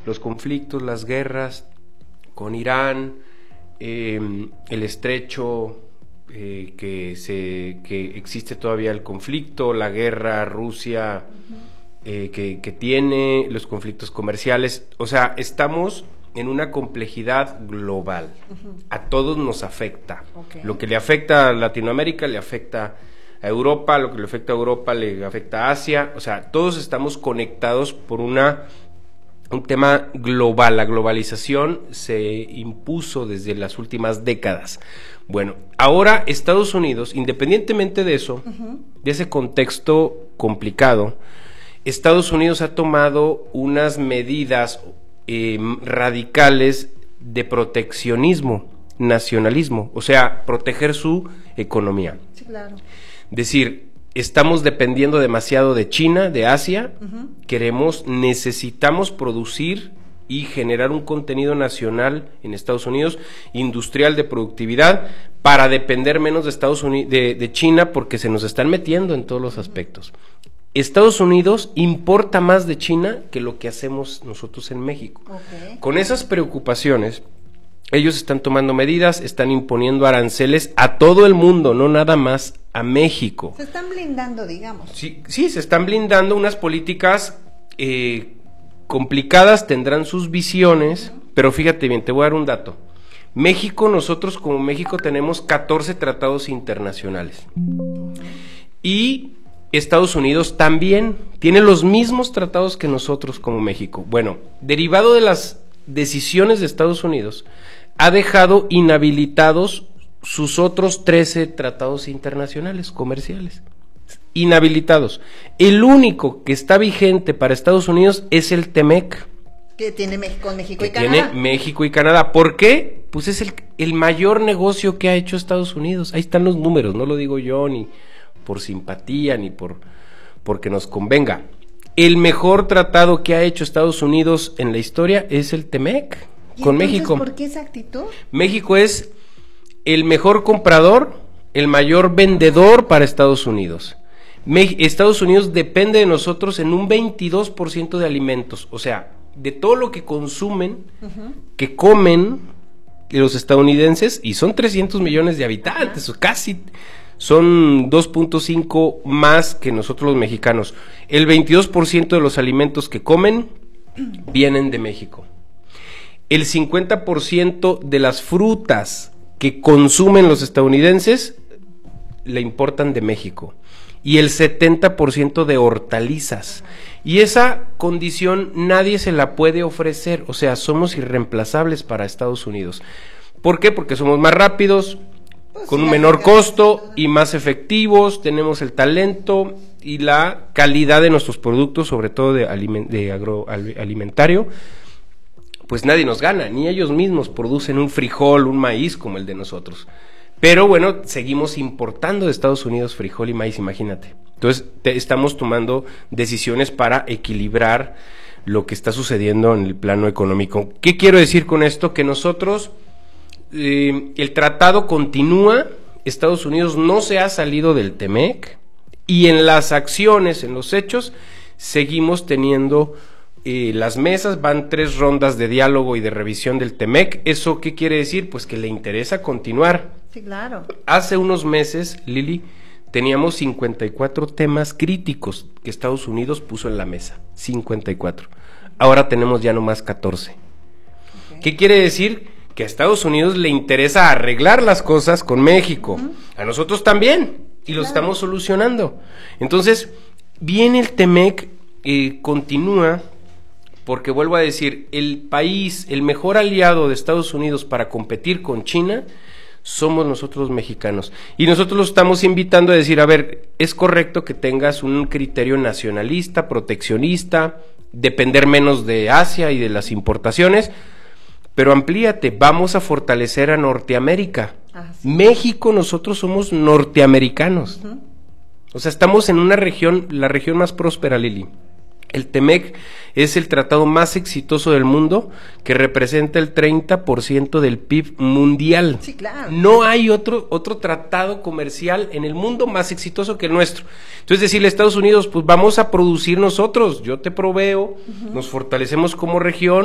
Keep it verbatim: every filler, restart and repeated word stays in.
los conflictos, las guerras con Irán, eh, el estrecho, eh, que, se, que existe todavía el conflicto, la guerra Rusia eh, que, que tiene, los conflictos comerciales, o sea, estamos en una complejidad global. Uh-huh. A todos nos afecta. Okay. Lo que le afecta a Latinoamérica le afecta a Europa, lo que le afecta a Europa le afecta a Asia, o sea, todos estamos conectados por una un tema global. La globalización se impuso desde las últimas décadas. Bueno, ahora Estados Unidos, independientemente de eso, uh-huh. de ese contexto complicado, Estados Unidos ha tomado unas medidas Eh, radicales de proteccionismo, nacionalismo, o sea, proteger su economía. Sí, claro. Decir, estamos dependiendo demasiado de China, de Asia, uh-huh. queremos, necesitamos producir y generar un contenido nacional en Estados Unidos, industrial de productividad, para depender menos de Estados Unidos, de, de China, porque se nos están metiendo en todos los aspectos. Estados Unidos importa más de China que lo que hacemos nosotros en México. Okay. Con esas preocupaciones, ellos están tomando medidas, están imponiendo aranceles a todo el mundo, no nada más a México. Se están blindando, digamos. Sí, sí, se están blindando unas políticas eh, complicadas, tendrán sus visiones, uh-huh. pero fíjate bien, te voy a dar un dato. México, nosotros como México tenemos catorce tratados internacionales. Uh-huh. Y Estados Unidos también tiene los mismos tratados que nosotros como México. Bueno, derivado de las decisiones de Estados Unidos, ha dejado inhabilitados sus otros trece tratados internacionales comerciales. Inhabilitados. El único que está vigente para Estados Unidos es el TEMEC. Que tiene México, México que y Canadá. Tiene México y Canadá. ¿Por qué? Pues es el, el mayor negocio que ha hecho Estados Unidos. Ahí están los números, no lo digo yo ni por simpatía ni por porque nos convenga. El mejor tratado que ha hecho Estados Unidos en la historia es el TEMEC con México. ¿Por qué esa actitud? México es el mejor comprador, el mayor vendedor para Estados Unidos. Me- Estados Unidos depende de nosotros en un veintidós por ciento de alimentos, o sea, de todo lo que consumen, uh-huh. que comen los estadounidenses, y son trescientos millones de habitantes, uh-huh. o casi son dos punto cinco más que nosotros los mexicanos. El veintidós por ciento de los alimentos que comen vienen de México. El cincuenta por ciento de las frutas que consumen los estadounidenses le importan de México. Y el setenta por ciento de hortalizas. Y esa condición nadie se la puede ofrecer. O sea, somos irreemplazables para Estados Unidos. ¿Por qué? Porque somos más rápidos, con un menor costo y más efectivos, tenemos el talento y la calidad de nuestros productos, sobre todo de, aliment- de agroalimentario, pues nadie nos gana, ni ellos mismos producen un frijol, un maíz como el de nosotros. Pero bueno, seguimos importando de Estados Unidos frijol y maíz, imagínate. Entonces, te, estamos tomando decisiones para equilibrar lo que está sucediendo en el plano económico. ¿Qué quiero decir con esto? Que nosotros... Eh, el tratado continúa, Estados Unidos no se ha salido del TEMEC y en las acciones, en los hechos, seguimos teniendo eh, las mesas, van tres rondas de diálogo y de revisión del TEMEC. ¿Eso qué quiere decir? Pues que le interesa continuar. Sí, claro. Hace unos meses, Lili, teníamos cincuenta y cuatro temas críticos que Estados Unidos puso en la mesa, cincuenta y cuatro. Ahora tenemos ya nomás catorce. Okay. ¿Qué quiere decir? Que a Estados Unidos le interesa arreglar las cosas con México, uh-huh. a nosotros también, y lo claro. estamos solucionando. Entonces, viene el TEMEC, eh, continúa, porque vuelvo a decir, el país, el mejor aliado de Estados Unidos para competir con China, somos nosotros los mexicanos. Y nosotros los estamos invitando a decir, a ver, es correcto que tengas un criterio nacionalista, proteccionista, depender menos de Asia y de las importaciones, pero amplíate, vamos a fortalecer a Norteamérica. Ah, sí. México, nosotros somos norteamericanos. Uh-huh. O sea, estamos en una región, la región más próspera, Lili. El TEMEC es el tratado más exitoso del mundo, que representa el treinta por ciento del P I B mundial. Sí, claro. No hay otro, otro tratado comercial en el mundo más exitoso que el nuestro. Entonces, decirle a Estados Unidos, pues vamos a producir nosotros, yo te proveo, uh-huh. nos fortalecemos como región,